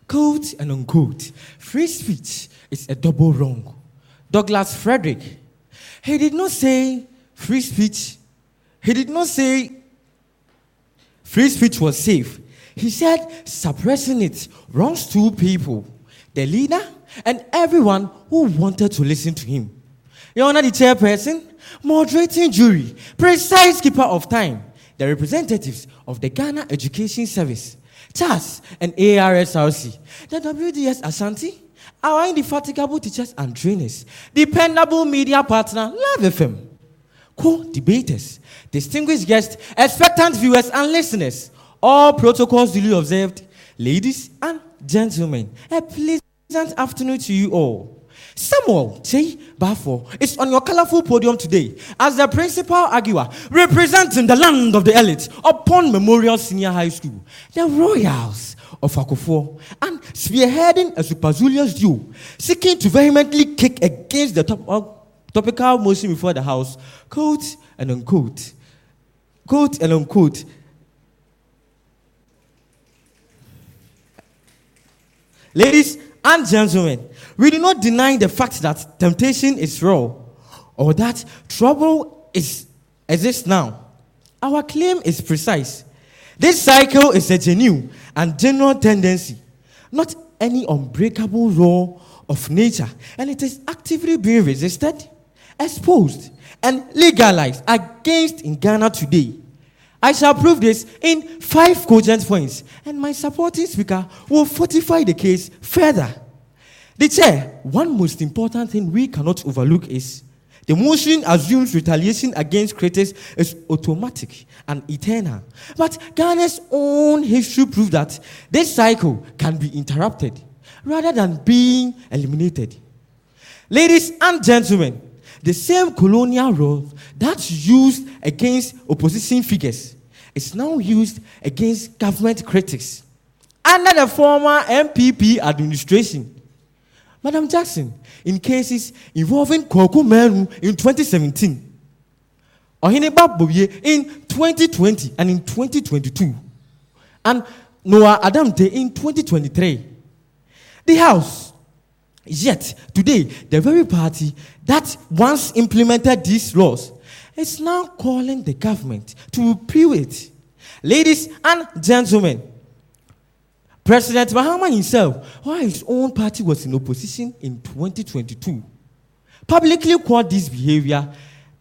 Quote and unquote, free speech is a double wrong. Douglas Frederick, he did not say free speech. He did not say free speech was safe. He said suppressing it wrongs two people, the leader and everyone who wanted to listen to him. Your Honor, the chairperson, moderating jury, precise keeper of time, the representatives of the Ghana Education Service, CHAS and ARSRC, the WDS Ashanti, our indefatigable teachers and trainers, dependable media partner, Love FM, co-debaters, distinguished guests, expectant viewers and listeners, all protocols duly observed, ladies and gentlemen, a pleasant afternoon to you all. Samuel J. Bafo is on your colorful podium today as the principal arguer representing the land of the elite upon Memorial Senior High School, the Royals of Akufo, and spearheading a supercilious duo seeking to vehemently kick against the topical motion before the House, quote and unquote. Quote and unquote. Ladies and gentlemen, we do not deny the fact that temptation is raw or that trouble exists now. Our claim is precise. This cycle is a genuine and general tendency, not any unbreakable law of nature, and it is actively being resisted, exposed, and legalized against in Ghana today. I shall prove this in 5 cogent points, and my supporting speaker will fortify the case further. The chair, one most important thing we cannot overlook is the motion assumes retaliation against critics is automatic and eternal. But Ghana's own history proves that this cycle can be interrupted rather than being eliminated. Ladies and gentlemen, the same colonial rule that's used against opposition figures is now used against government critics under the former MPP administration. Madam Jackson, in cases involving Kwaku Manu in 2017, Ohene Baboye in 2020 and in 2022, and Noah Adamte in 2023. The House, yet today, the very party that once implemented these laws is now calling the government to repeal it. Ladies and gentlemen, President Mahama himself, while his own party was in opposition in 2022, publicly called this behavior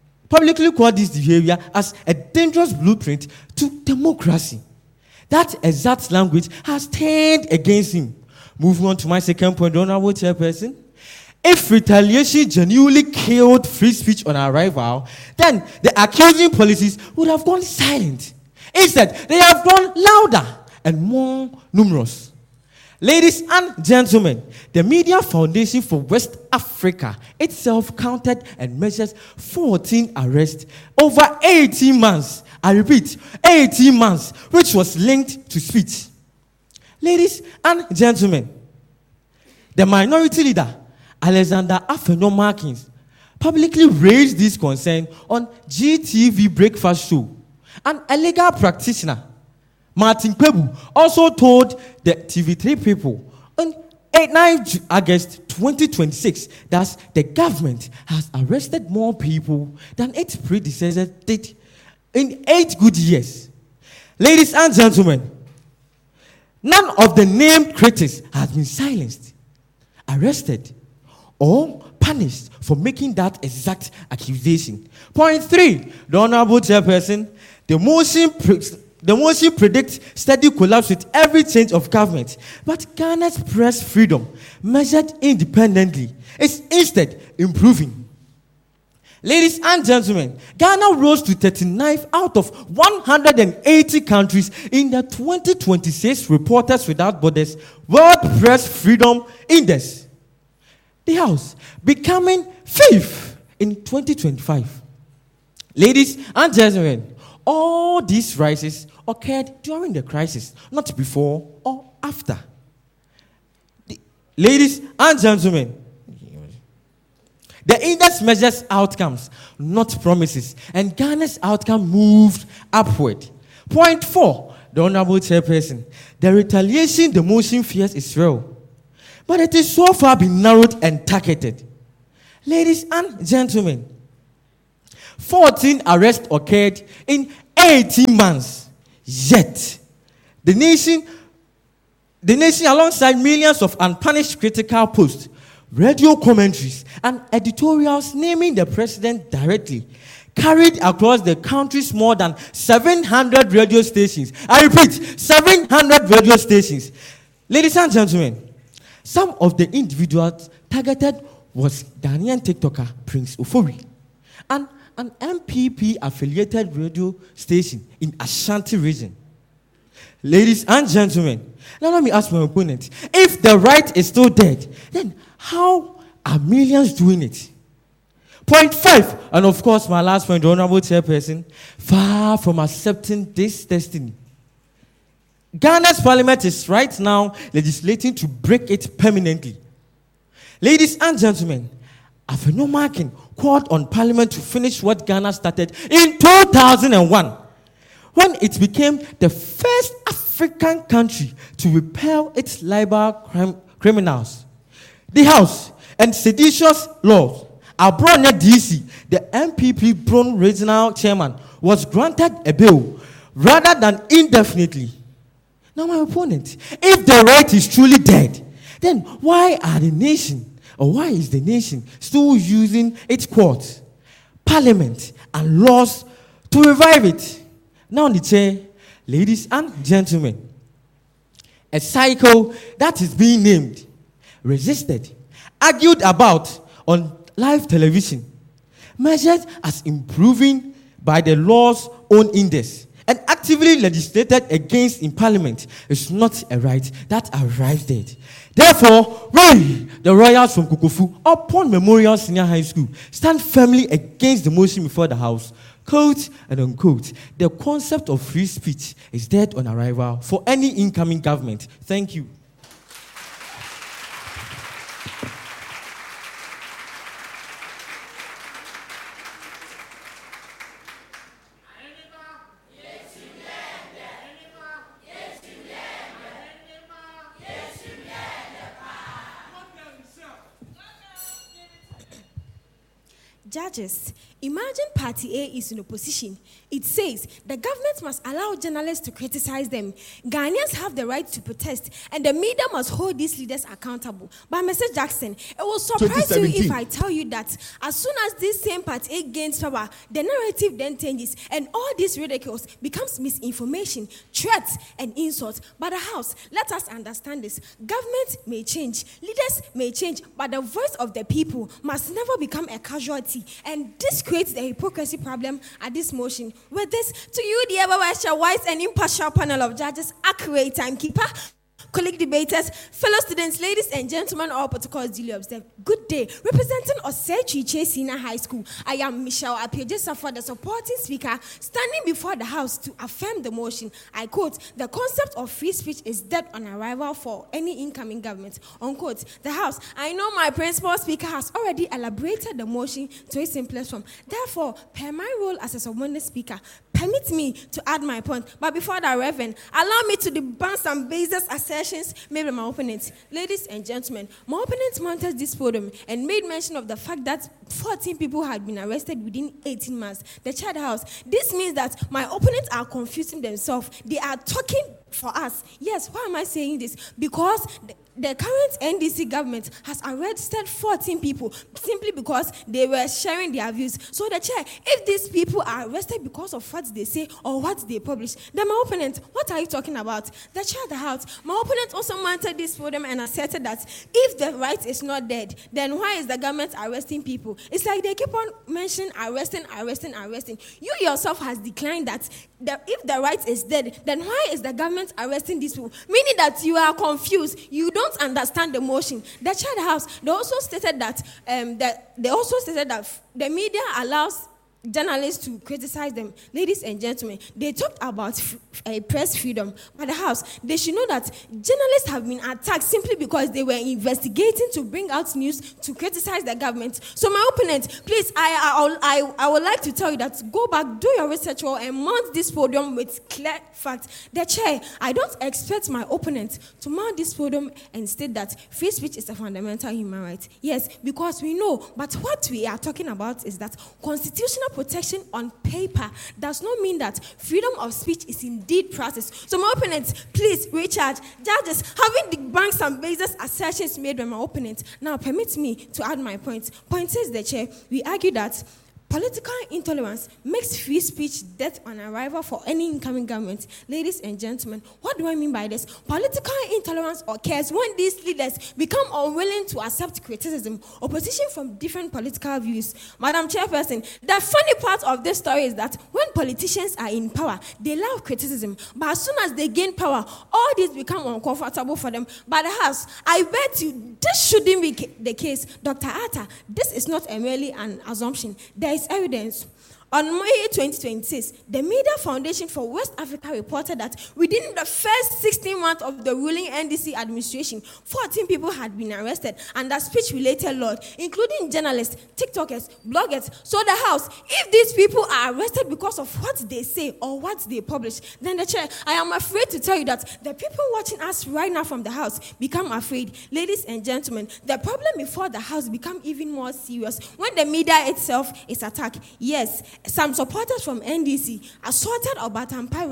as a dangerous blueprint to democracy. That exact language has turned against him. Moving on to my second point, Honorable Chairperson. If retaliation genuinely killed free speech on arrival, then the accusing policies would have gone silent. Instead, they have gone louder and more numerous. Ladies and gentlemen, the Media Foundation for West Africa itself counted and measured 14 arrests over 18 months. I repeat, 18 months, which was linked to speech. Ladies and gentlemen, the minority leader, Alexander Afenyo-Markins, publicly raised this concern on GTV Breakfast Show. And a legal practitioner, Martin Kpebu, also told the TV3 people on 9 August 2026 that the government has arrested more people than its predecessor did in 8 good years. Ladies and gentlemen, none of the named critics has been silenced, arrested, or punished for making that exact accusation. Point 3, the Honorable Chairperson, the motion predicts steady collapse with every change of government. But Ghana's press freedom, measured independently, is instead improving. Ladies and gentlemen, Ghana rose to 39th out of 180 countries in the 2026 Reporters Without Borders World Press Freedom Index. The House becoming 5th in 2025. Ladies and gentlemen, all these rises occurred during the crisis, not before or after. Ladies and gentlemen, the index measures outcomes, not promises, and Ghana's outcome moved upward. Point 4, the Honorable Chairperson, the retaliation the motion fears is real, but it is so far been narrowed and targeted. Ladies and gentlemen, 14 arrests occurred in 18 months. Yet, the nation alongside millions of unpunished critical posts, radio commentaries, and editorials naming the president directly, carried across the country's more than 700 radio stations. I repeat, 700 radio stations. Ladies and gentlemen, some of the individuals targeted was Ghanaian TikToker Prince Ofori and an MPP-affiliated radio station in Ashanti region. Ladies and gentlemen, now let me ask my opponent, if the right is still dead, then how are millions doing it? Point 5, and of course my last point, the Honorable Chairperson, far from accepting this destiny. Ghana's parliament is right now legislating to break it permanently. Ladies and gentlemen, Afenomakin called on parliament to finish what Ghana started in 2001, when it became the first African country to repel its libel criminals. The House and seditious laws. Abrone DC, the MPP Bron regional chairman, was granted a bill rather than indefinitely. Now, my opponent, if the right is truly dead, then why is the nation still using its courts, parliament, and laws to revive it? Now, the chair, ladies and gentlemen, a cycle that is being named, resisted, argued about on live television, measured as improving by the law's own index, and actively legislated against in parliament is not a right that arrives dead. Therefore, we, the royals from Kukufu, upon Memorial Senior High School, stand firmly against the motion before the House. Quote and unquote, the concept of free speech is dead on arrival for any incoming government. Thank you. Judges, imagine Party A is in opposition. It says the government must allow journalists to criticize them. Ghanaians have the right to protest, and the media must hold these leaders accountable. But Mr. Jackson, it will surprise you if I tell you that as soon as this same Party A gains power, the narrative then changes, and all these ridicules becomes misinformation, threats, and insults. But the House, let us understand this. Government may change, leaders may change, but the voice of the people must never become a casualty. And this creates the hypocrisy problem at this motion. With this, to you, the ever-wise and impartial panel of judges, accurate timekeeper, colleague debaters, fellow students, ladies and gentlemen, all protocols duly observed. Good day. Representing Osei Senior High School, I am Michelle Appiah-Jessafo, the supporting speaker, standing before the House to affirm the motion. I quote, the concept of free speech is dead on arrival for any incoming government. Unquote. The House, I know my principal speaker has already elaborated the motion to its simplest form. Therefore, per my role as a subordinate speaker, permit me to add my point. But before that, Reverend, allow me to debunk some baseless assertions made by my opponent. Ladies and gentlemen, my opponent mounted this podium and made mention of the fact that 14 people had been arrested within 18 months. The Chad House. This means that my opponents are confusing themselves. They are talking for us. Yes, why am I saying this? Because the current NDC government has arrested 14 people simply because they were sharing their views. So the chair, if these people are arrested because of what they say or what they publish, then my opponent, what are you talking about? The chair of the House, my opponent also mounted this podium and asserted that if the right is not dead, then why is the government arresting people? It's like they keep on mentioning arresting. You yourself has declined that if the right is dead, then why is the government arresting these people? Meaning that you are confused. You don't understand the motion. The Child House, they also stated that the media allows journalists to criticize them. Ladies and gentlemen, they talked about press freedom by the House. They should know that journalists have been attacked simply because they were investigating to bring out news to criticize the government. So my opponent, please, I would like to tell you that go back, do your research well, and mount this podium with clear facts. The chair, I don't expect my opponent to mount this podium and state that free speech is a fundamental human right. Yes, because we know, but what we are talking about is that constitutional protection on paper does not mean that freedom of speech is indeed practiced. So my opponent, please, Richard, judges, having debunked some baseless assertions made by my opponent, now permit me to add my point. Point is, the chair, we argue that political intolerance makes free speech death on arrival for any incoming government. Ladies and gentlemen, what do I mean by this? Political intolerance occurs when these leaders become unwilling to accept criticism, opposition from different political views. Madam Chairperson, the funny part of this story is that when politicians are in power, they love criticism. But as soon as they gain power, all this becomes uncomfortable for them. But the House, I bet you this shouldn't be the case. Dr. Atta, this is not merely an assumption. There is evidence. On May 2026, the Media Foundation for West Africa reported that within the first 16 months of the ruling NDC administration, 14 people had been arrested under speech-related laws, including journalists, TikTokers, bloggers. So the House, if these people are arrested because of what they say or what they publish, then the chair, I am afraid to tell you that the people watching us right now from the House become afraid. Ladies and gentlemen, the problem before the House become even more serious when the media itself is attacked. Yes, some supporters from NDC assaulted Obatampa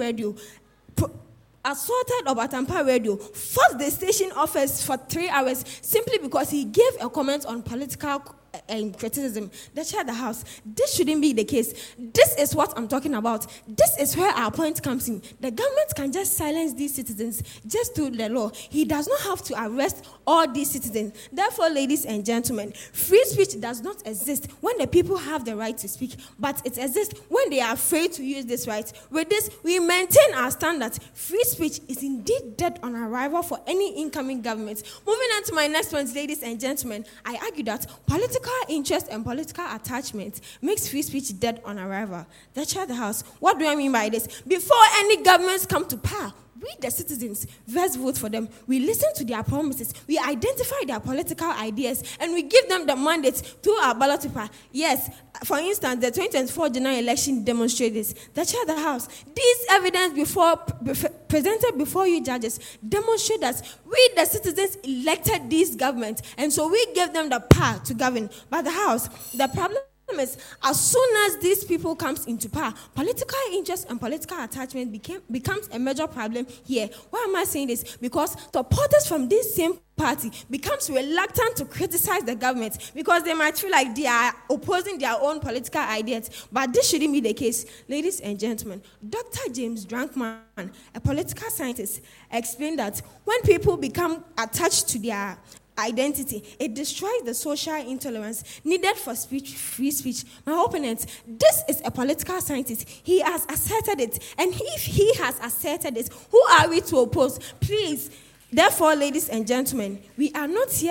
Radio, forced the station office for 3 hours simply because he gave a comment on political criticism. The chair of the House, this shouldn't be the case. This is what I'm talking about. This is where our point comes in. The government can just silence these citizens just through the law. He does not have to arrest all these citizens. Therefore, ladies and gentlemen, free speech does not exist when the people have the right to speak, but it exists when they are afraid to use this right. With this, we maintain our standard. Free speech is indeed dead on arrival for any incoming government. Moving on to my next point, ladies and gentlemen, I argue that political interest and political attachment makes free speech dead on arrival. The chair of the House, what do I mean by this? Before any governments come to power, we, the citizens, first vote for them. We listen to their promises. We identify their political ideas, and we give them the mandate through our ballot paper. Yes, for instance, the 2024 general election demonstrates this. The chair of the House, this evidence presented before you judges demonstrate that we, the citizens, elected this government, and so we gave them the power to govern. But the House, the problem is, as soon as these people comes into power, political interest and political attachment becomes a major problem here. Why am I saying this? Because supporters from this same party becomes reluctant to criticize the government because they might feel like they are opposing their own political ideas. But this shouldn't be the case. Ladies and gentlemen, Dr. James Drankman, a political scientist, explained that when people become attached to their identity, it destroys the social intolerance needed for free speech. My opponent, this is a political scientist. He has asserted it. And if he has asserted it, who are we to oppose? Please. Therefore, ladies and gentlemen, we are not here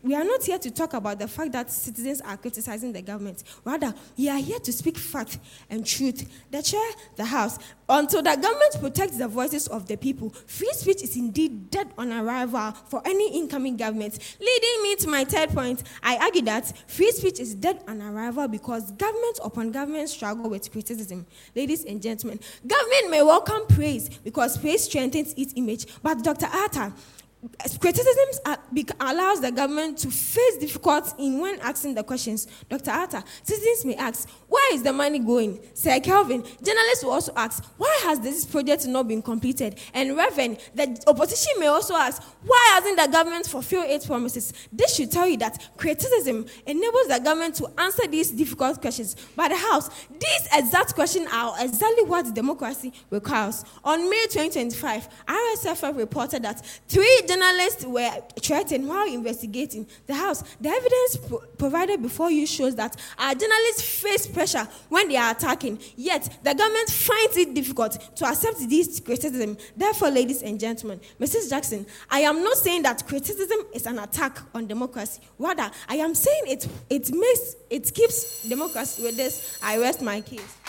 to talk about the fact that citizens are criticizing the government. Rather, we are here to speak fact and truth. The chair, the House, until the government protects the voices of the people, free speech is indeed dead on arrival for any incoming government. Leading me to my third point, I argue that free speech is dead on arrival because government upon government struggle with criticism. Ladies and gentlemen, government may welcome praise because praise strengthens its image, but Dr. Atta, criticism allows the government to face difficulty in when asking the questions. Dr. Atta, citizens may ask, where is the money going? Sir Kelvin, journalists will also ask, why has this project not been completed? And Reverend, the opposition may also ask, why hasn't the government fulfilled its promises? This should tell you that criticism enables the government to answer these difficult questions. But the House, these exact questions are exactly what democracy requires. On May 2025, RSFF reported that 3 journalists were threatened while investigating the house. The evidence provided before you shows that our journalists face pressure when they are attacking, yet the government finds it difficult to accept this criticism. Therefore, ladies and gentlemen, Mrs. Jackson, I am not saying that criticism is an attack on democracy. Rather, I am saying it keeps democracy. With this, I rest my case.